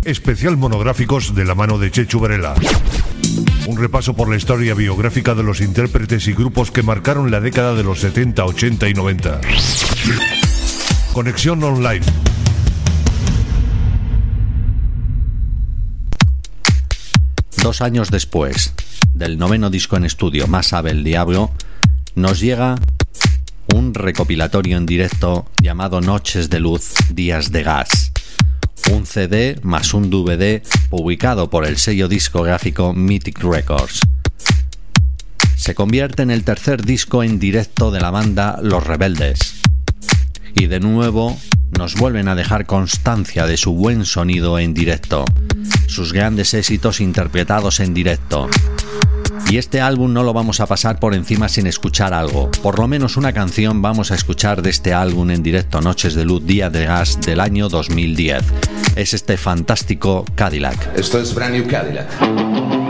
Especial monográficos de la mano de Chechu Varela. Un repaso por la historia biográfica de los intérpretes y grupos que marcaron la década de los 70, 80 y 90. Conexión online. Dos años después del 9º disco en estudio, Más sabe el diablo, nos llega un recopilatorio en directo llamado Noches de Luz, Días de Gas. Un CD más un DVD publicado por el sello discográfico Mythic Records. Se convierte en el tercer disco en directo de la banda Los Rebeldes. Y de nuevo nos vuelven a dejar constancia de su buen sonido en directo, sus grandes éxitos interpretados en directo. Y este álbum no lo vamos a pasar por encima sin escuchar algo. Por lo menos una canción vamos a escuchar de este álbum en directo, Noches de Luz, Días de Gas, del año 2010. Es este fantástico Cadillac. Esto es Brand New Cadillac.